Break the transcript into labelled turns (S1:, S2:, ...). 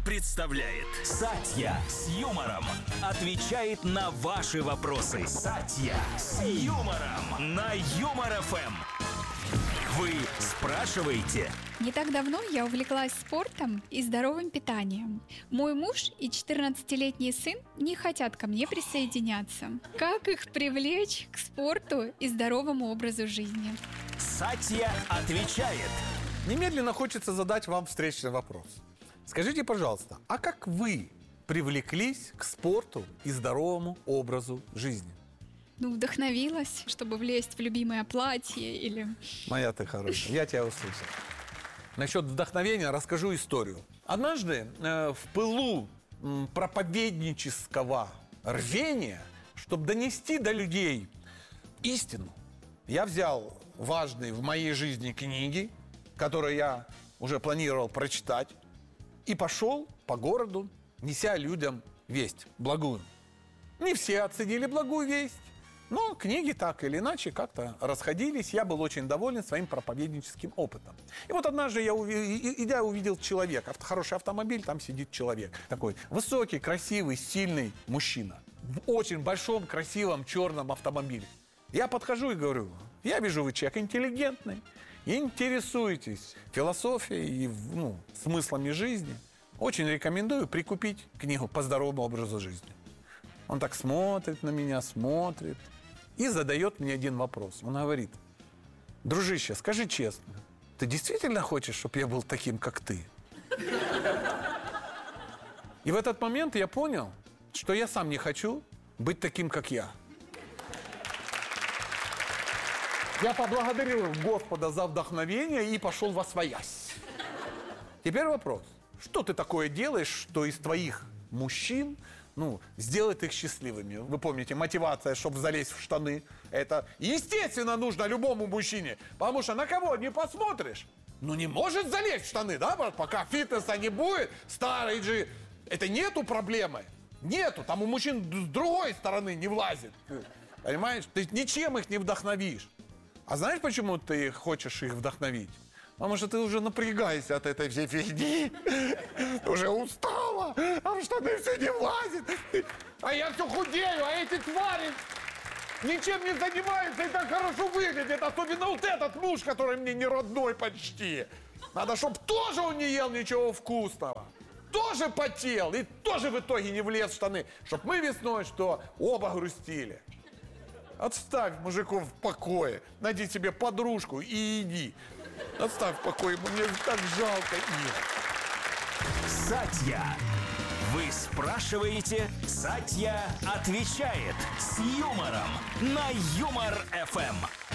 S1: представляет Сатья с юмором. Отвечает на ваши вопросы. Сатья с юмором на Юмор ФМ. Вы спрашиваете.
S2: Не так давно я увлеклась спортом и здоровым питанием. Мой муж и 14-летний сын не хотят ко мне присоединяться. Как их привлечь к спорту и здоровому образу жизни?
S1: Сатья отвечает.
S3: Немедленно хочется задать вам встречный вопрос. Скажите, пожалуйста, а как вы привлеклись к спорту и здоровому образу жизни?
S2: Вдохновилась, чтобы влезть в любимое платье или...
S3: Моя ты хорошая, я тебя услышал. Насчет вдохновения расскажу историю. Однажды в пылу проповеднического рвения, чтобы донести до людей истину, я взял важные в моей жизни книги, которые я уже планировал прочитать, и пошел по городу, неся людям весть благую. Не все оценили благую весть, но книги так или иначе как-то расходились. Я был очень доволен своим проповедническим опытом. И вот однажды я, идя, увидел человека. Хороший автомобиль, там сидит человек. Такой высокий, красивый, сильный мужчина. В очень большом, красивом, черном автомобиле. Я подхожу и говорю: я вижу, вы человек интеллигентный, интересуетесь философией и смыслами жизни. Очень рекомендую прикупить книгу по здоровому образу жизни. Он так смотрит на меня, смотрит и задает мне один вопрос. Он говорит: дружище, скажи честно, ты действительно хочешь, чтобы я был таким, как ты? И в этот момент я понял, что я сам не хочу быть таким, как я. Я поблагодарил Господа за вдохновение и пошел восвоясь. Теперь вопрос. Что ты такое делаешь, что из твоих мужчин сделает их счастливыми? Вы помните, мотивация, чтобы залезть в штаны, это, естественно, нужно любому мужчине. Потому что на кого не посмотришь, не может залезть в штаны, да, брат? Пока фитнеса не будет, старый же, это нету проблемы. Нету, там у мужчин с другой стороны не влазит. Понимаешь? Ты ничем их не вдохновишь. А знаешь, почему ты хочешь их вдохновить? Потому что ты уже напрягаешься от этой всей фигни. Ты уже устала, а в штаны все не влазит. А я все худею, а эти твари ничем не занимаются и так хорошо выглядят. Особенно вот этот муж, который мне не родной почти. Надо, чтобы тоже он не ел ничего вкусного. Тоже потел и тоже в итоге не влез в штаны. Чтоб мы весной что, оба грустили. Отставь мужиков в покое. Найди себе подружку и иди. Оставь в покое, мне так жалко их.
S1: Сатья. Вы спрашиваете, Сатья отвечает с юмором на Юмор ФМ.